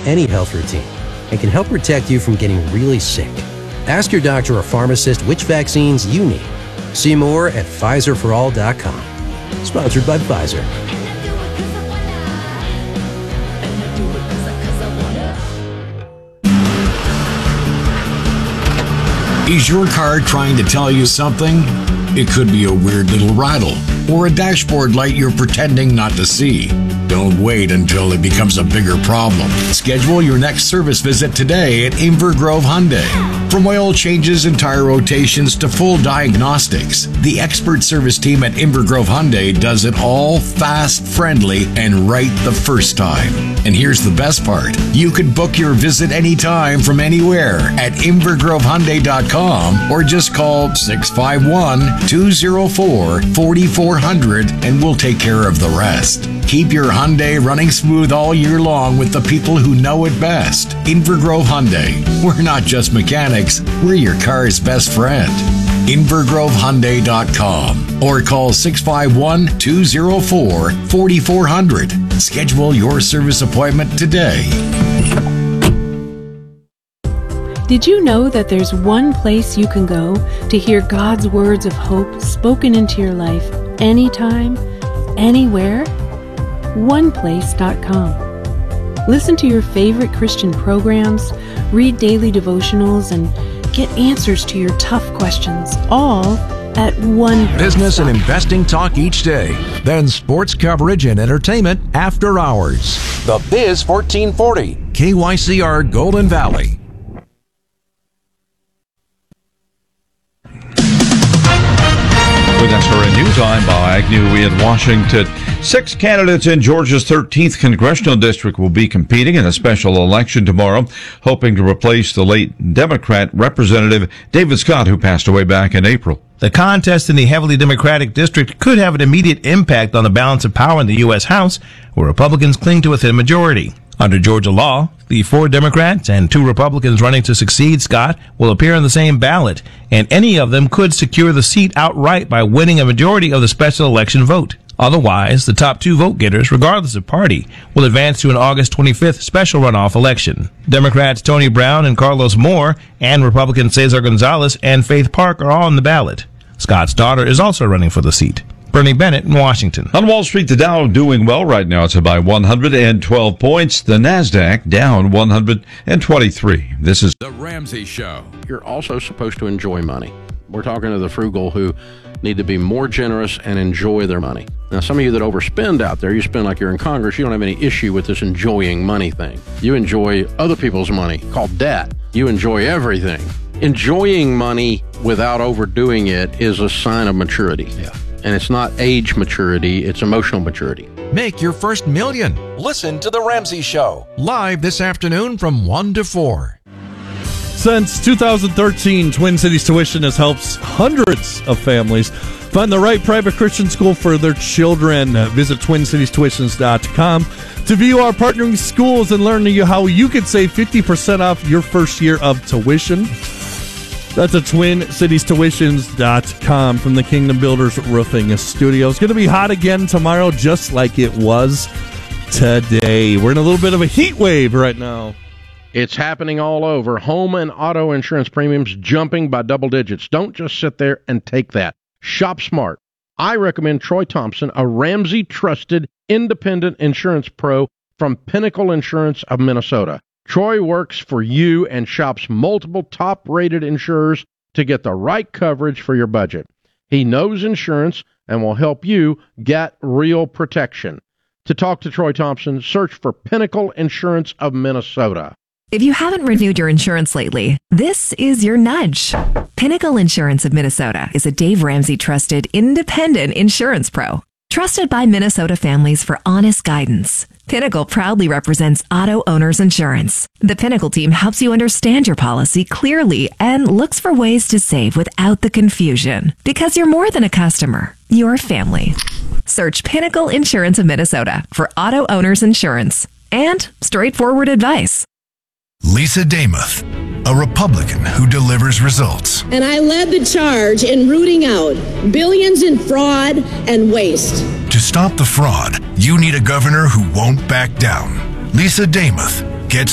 any health routine and can help protect you from getting really sick. Ask your doctor or pharmacist which vaccines you need. See more at PfizerForAll.com. Sponsored by Pfizer. Is your car trying to tell you something? It could be a weird little rattle or a dashboard light you're pretending not to see. Don't wait until it becomes a bigger problem. Schedule your next service visit today at Inver Grove Hyundai. From oil changes and tire rotations to full diagnostics, the expert service team at Inver Grove Hyundai does it all fast, friendly, and right the first time. And here's the best part. You can book your visit anytime from anywhere at invergrovehyundai.com or just call 651-204-4400 and we'll take care of the rest. Keep your Hyundai running smooth all year long with the people who know it best. Inver Grove Hyundai. We're not just mechanics, we're your car's best friend. invergrovehyundai.com or call 651-204-4400. Schedule your service appointment today. Did you know that there's one place you can go to hear God's words of hope spoken into your life anytime, anywhere? OnePlace.com. Listen to your favorite Christian programs, read daily devotionals, and get answers to your tough questions, all at one place. Business and investing talk each day. Then sports coverage and entertainment after hours. The Biz 1440. KYCR Golden Valley. With SRN News, I'm Bob Agnew in Washington. 6 candidates in Georgia's 13th congressional district will be competing in a special election tomorrow, hoping to replace the late Democrat Representative David Scott, who passed away back in April. The contest in the heavily Democratic district could have an immediate impact on the balance of power in the U.S. House, where Republicans cling to a thin majority. Under Georgia law, the 4 Democrats and 2 Republicans running to succeed Scott will appear on the same ballot, and any of them could secure the seat outright by winning a majority of the special election vote. Otherwise, the top 2 vote-getters, regardless of party, will advance to an August 25th special runoff election. Democrats Tony Brown and Carlos Moore and Republican Cesar Gonzalez and Faith Park are all on the ballot. Scott's daughter is also running for the seat. Bernie Bennett in Washington. On Wall Street, the Dow doing well right now. It's about 112 points. The NASDAQ down 123. This is The Ramsey Show. You're also supposed to enjoy money. We're talking to the frugal who need to be more generous and enjoy their money. Now, some of you that overspend out there, you spend like you're in Congress, you don't have any issue with this enjoying money thing. You enjoy other people's money, called debt. You enjoy everything. Enjoying money without overdoing it is a sign of maturity. Yeah. And it's not age maturity, it's emotional maturity. Make your first million. Listen to The Ramsey Show. Live this afternoon from 1 to 4. Since 2013, Twin Cities Tuition has helped hundreds of families find the right private Christian school for their children. Visit TwinCitiesTuitions.com to view our partnering schools and learn how you could save 50% off your first year of tuition. That's at TwinCitiesTuitions.com from the Kingdom Builders Roofing Studio. It's going to be hot again tomorrow, just like it was today. We're in a little bit of a heat wave right now. It's happening all over. Home and auto insurance premiums jumping by double digits. Don't just sit there and take that. Shop smart. I recommend Troy Thompson, a Ramsey-trusted independent insurance pro from Pinnacle Insurance of Minnesota. Troy works for you and shops multiple top-rated insurers to get the right coverage for your budget. He knows insurance and will help you get real protection. To talk to Troy Thompson, search for Pinnacle Insurance of Minnesota. If you haven't renewed your insurance lately, this is your nudge. Pinnacle Insurance of Minnesota is a Dave Ramsey-trusted independent insurance pro. Trusted by Minnesota families for honest guidance. Pinnacle proudly represents auto owners insurance. The Pinnacle team helps you understand your policy clearly and looks for ways to save without the confusion. Because you're more than a customer, you're family. Search Pinnacle Insurance of Minnesota for auto owners insurance and straightforward advice. Lisa Damuth, a Republican who delivers results. And I led the charge in rooting out billions in fraud and waste. To stop the fraud, you need a governor who won't back down. Lisa Damuth,